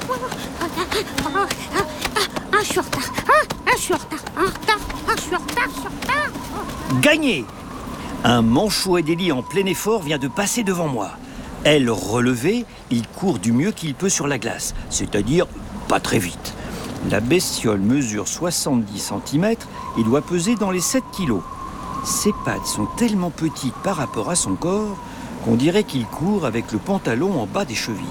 Je suis en retard. Je suis en retard. Je suis en retard. Gagné! Un manchot Adélie en plein effort vient de passer devant moi. Elle relevée, il court du mieux qu'il peut sur la glace, c'est-à-dire pas très vite. La bestiole mesure 70 cm et doit peser dans les 7 kilos. Ses pattes sont tellement petites par rapport à son corps qu'on dirait qu'il court avec le pantalon en bas des chevilles.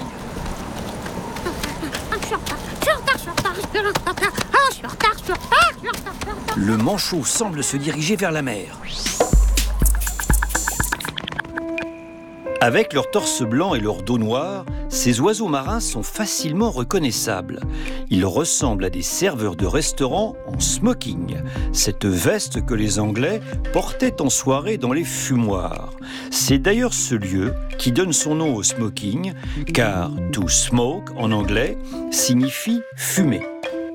Le manchot semble se diriger vers la mer. Avec leur torse blanc et leur dos noir, ces oiseaux marins sont facilement reconnaissables. Ils ressemblent à des serveurs de restaurant en smoking, cette veste que les Anglais portaient en soirée dans les fumoirs. C'est d'ailleurs ce lieu qui donne son nom au smoking, car to smoke en anglais signifie fumer.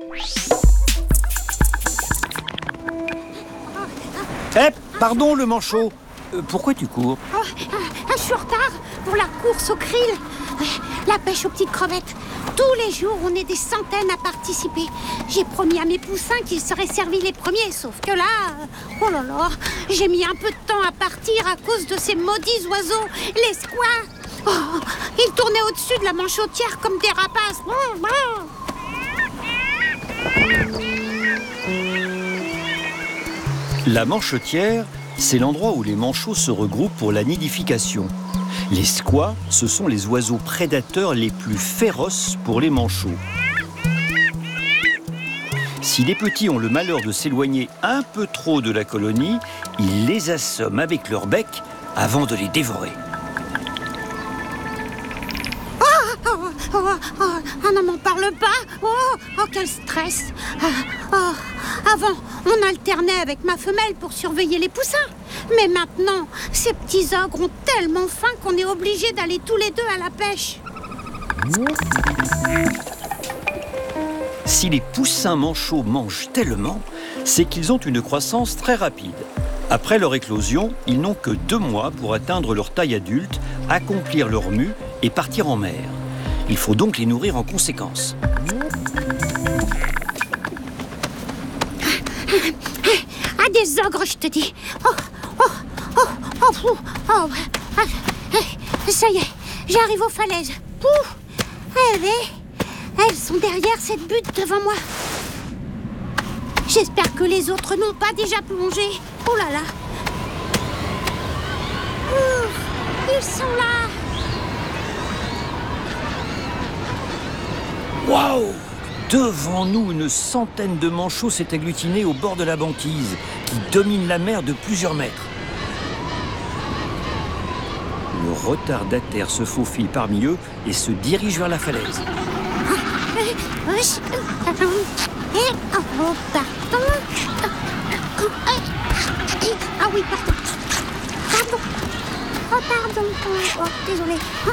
Pardon le manchot, pourquoi tu cours ? Je suis en retard pour la course au krill, la pêche aux petites crevettes. Tous les jours, on est des centaines à participer. J'ai promis à mes poussins qu'ils seraient servis les premiers, sauf que là, oh là là, j'ai mis un peu de temps à partir à cause de ces maudits oiseaux, les squats. Oh, ils tournaient au-dessus de la manchotière comme des rapaces. La manchotière, c'est l'endroit où les manchots se regroupent pour la nidification. Les squats, ce sont les oiseaux prédateurs les plus féroces pour les manchots. Si les petits ont le malheur de s'éloigner un peu trop de la colonie, ils les assomment avec leur bec avant de les dévorer. Non, m'en parle pas. Oh, quel stress. Avant, on alternait avec ma femelle pour surveiller les poussins. Mais maintenant, ces petits ogres ont tellement faim qu'on est obligé d'aller tous les deux à la pêche. Si les poussins manchots mangent tellement, c'est qu'ils ont une croissance très rapide. Après leur éclosion, ils n'ont que 2 mois pour atteindre leur taille adulte, accomplir leur mue et partir en mer. Il faut donc les nourrir en conséquence. Des ogres, je te dis. Ça y est, j'arrive aux falaises. Elles sont derrière cette butte devant moi. J'espère que les autres n'ont pas déjà plongé. Oh là là. Ils sont là. Waouh! Devant nous, une centaine de manchots s'est agglutinée au bord de la banquise, qui domine la mer de plusieurs mètres. Le retardataire se faufile parmi eux et se dirige vers la falaise. Pardon. Ah oui, pardon. Pardon. Désolé.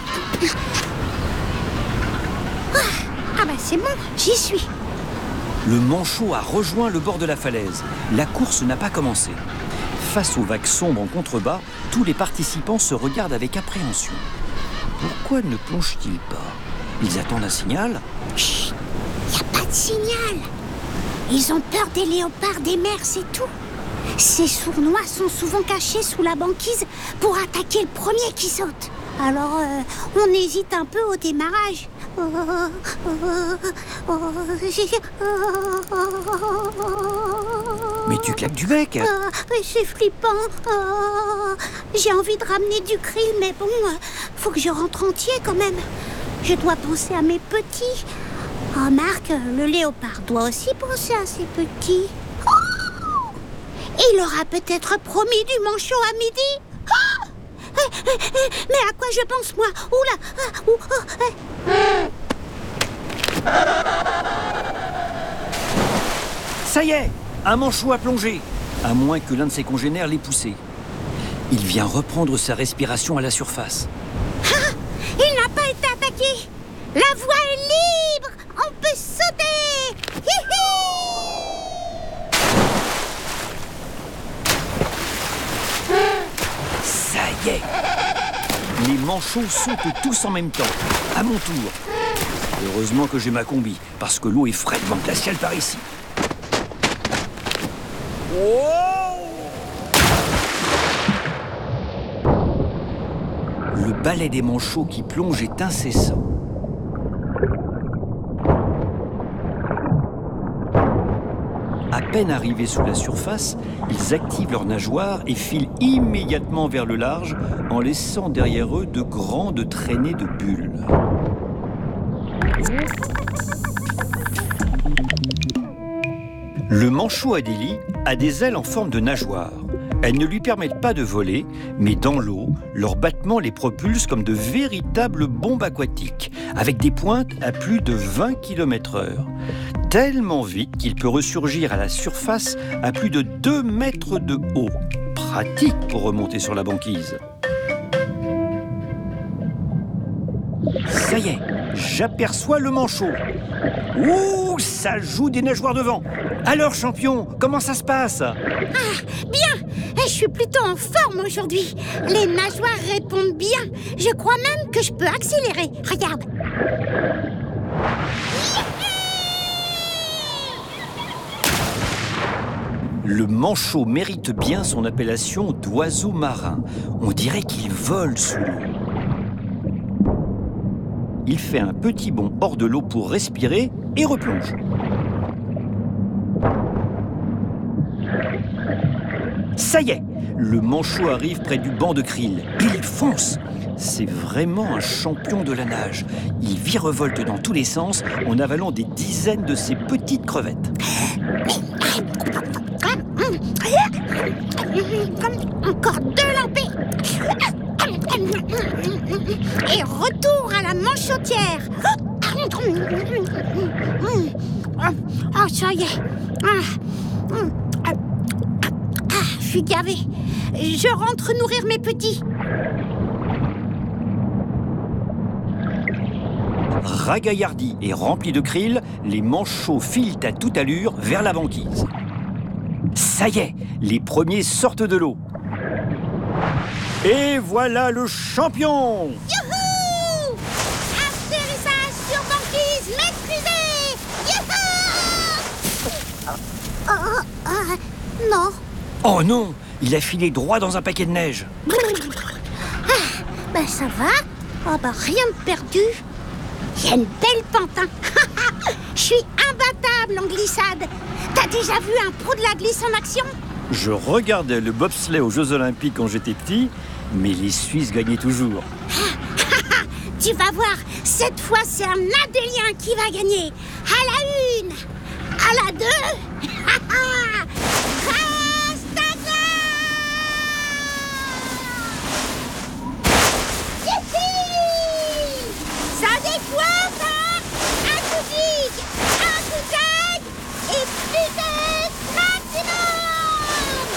C'est bon, j'y suis. Le manchot a rejoint le bord de la falaise. La course n'a pas commencé. Face aux vagues sombres en contrebas, tous les participants se regardent avec appréhension. Pourquoi ne plongent-ils pas? Ils attendent un signal? Chut, il n'y a pas de signal. Ils ont peur des léopards des mers, c'est tout. Ces sournois sont souvent cachés sous la banquise pour attaquer le premier qui saute. Alors, on hésite un peu au démarrage. Mais tu claques du bec. C'est flippant. J'ai envie de ramener du krill, mais bon, faut que je rentre entier quand même. Je dois penser à mes petits. Remarque, le léopard doit aussi penser à ses petits. Il aura peut-être promis du manchot à midi. Mais à quoi je pense, moi? Ça y est, un manchot a plongé, à moins que l'un de ses congénères l'ait poussé. Il vient reprendre sa respiration à la surface. Il n'a pas été attaqué. La voie est libre. On peut sauter. Ça y est. Les manchots sautent tous en même temps. À mon tour. Heureusement que j'ai ma combi, parce que l'eau est fraîchement glaciale par ici. Le balai des manchots qui plonge est incessant. À peine arrivés sous la surface, ils activent leurs nageoires et filent immédiatement vers le large en laissant derrière eux de grandes traînées de bulles. Le manchot Adélie a des ailes en forme de nageoire. Elles ne lui permettent pas de voler, mais dans l'eau, leur battement les propulse comme de véritables bombes aquatiques, avec des pointes à plus de 20 km/h. Tellement vite qu'il peut ressurgir à la surface à plus de 2 mètres de haut. Pratique pour remonter sur la banquise. Ça y est, j'aperçois le manchot. Ouh, ça joue des nageoires devant. Alors, champion, comment ça se passe? Bien, je suis plutôt en forme aujourd'hui. Les nageoires répondent bien. Je crois même que je peux accélérer. Regarde. Le manchot mérite bien son appellation d'oiseau marin. On dirait qu'il vole sous l'eau. Il fait un petit bond hors de l'eau pour respirer et replonge. Ça y est, le manchot arrive près du banc de krill. Il fonce. C'est vraiment un champion de la nage. Il virevolte dans tous les sens en avalant des dizaines de ces petites crevettes. Encore 2 lampées. Et retour à la manchotière. Oh, ça y est. Je suis gavée. Je rentre nourrir mes petits. Ragaillardis et remplis de krill, les manchots filent à toute allure vers la banquise. Ça y est, les premiers sortent de l'eau. Et voilà le champion! Youhou! Atterrissage sur banquise maîtrisé! Youhou! Non. Oh non! Il a filé droit dans un paquet de neige. Ben ça va. Oh ben rien de perdu. Il y a une belle pente. Je suis imbattable en glissade. T'as déjà vu un pro de la glisse en action? Je regardais le bobsleigh aux Jeux Olympiques quand j'étais petit, mais les Suisses gagnaient toujours. Tu vas voir, cette fois c'est un Adélien qui va gagner. À la 1, à la 2. Ça décoiffe, hein? Un coup d'ig, un coup d'aigle et vitesse maximum.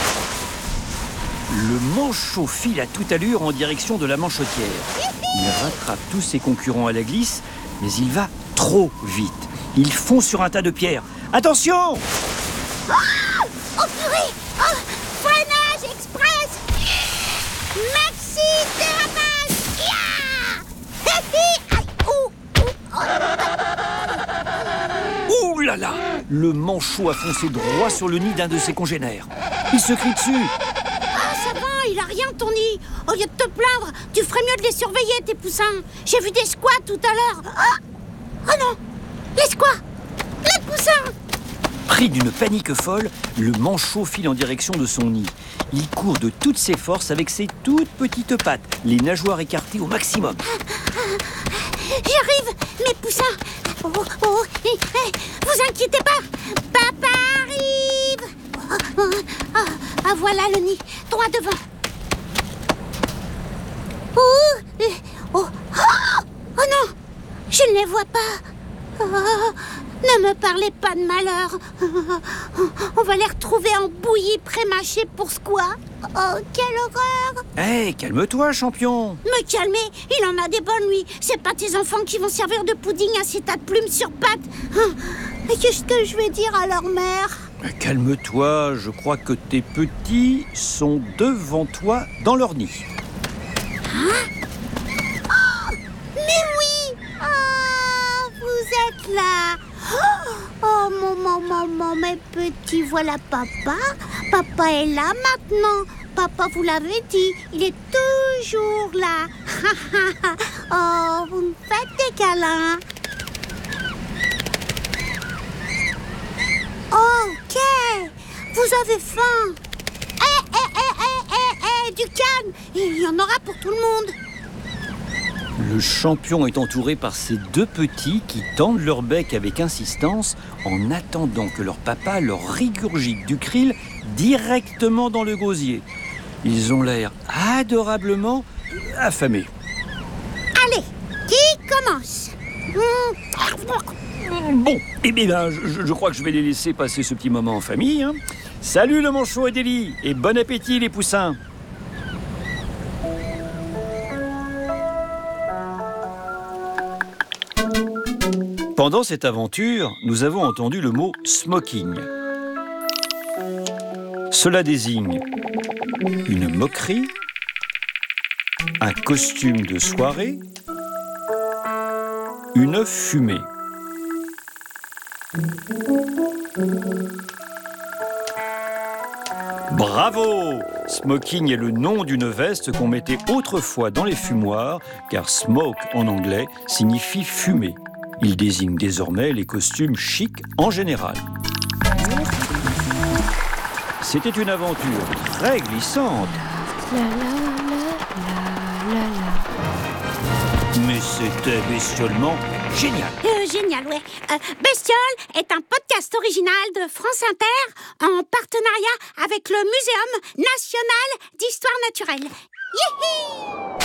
Le manchot file à toute allure en direction de la manchotière. Il rattrape tous ses concurrents à la glisse, mais il va trop vite. Il fond sur un tas de pierres. Attention! Oh purée! Oh, freinage express! Maxi dérapage! Ouh là là! Le manchot a foncé droit sur le nid d'un de ses congénères. Il se crie dessus. Ah, ça va, il a rien ton nid. Au lieu de te plaindre, tu ferais mieux de les surveiller, tes poussins. J'ai vu des squats tout à l'heure. Oh non! Les squats! Les poussins! Pris d'une panique folle, le manchot file en direction de son nid. Il court de toutes ses forces avec ses toutes petites pattes, les nageoires écartées au maximum. J'arrive, mes poussins. Vous inquiétez pas, papa arrive. Voilà le nid, droit devant. Oh non, je ne les vois pas. Ne me parlez pas de malheur. On va les retrouver en bouillie pré-mâchée pour squat. Oh, quelle horreur! Hé, calme-toi, champion! Me calmer, il en a des bonnes, lui. C'est pas tes enfants qui vont servir de pudding à ces tas de plumes sur pattes. Qu'est-ce que je vais dire à leur mère? Calme-toi, je crois que tes petits sont devant toi dans leur nid. Hein? Oh, mais oui! Oh, être là. Oh, maman, mes petits, voilà papa. Papa est là maintenant. Papa, vous l'avez dit, il est toujours là. Oh, vous me faites des câlins. Ok, vous avez faim. Du calme, il y en aura pour tout le monde. Le champion est entouré par ses deux petits qui tendent leur bec avec insistance en attendant que leur papa leur régurgite du krill directement dans le gosier. Ils ont l'air adorablement affamés. Allez, qui commence? Bon, eh bien, je crois que je vais les laisser passer ce petit moment en famille. Hein. Salut le manchot Adélie et bon appétit les poussins. Pendant cette aventure, nous avons entendu le mot smoking. Cela désigne une moquerie, un costume de soirée, une fumée. Bravo! Smoking est le nom d'une veste qu'on mettait autrefois dans les fumoirs, car smoke en anglais signifie fumer. Il désigne désormais les costumes chics en général. C'était une aventure très glissante. Mais c'était bestiolement génial. Génial, ouais. Bestiole est un podcast original de France Inter en partenariat avec le Muséum national d'histoire naturelle. Youhou!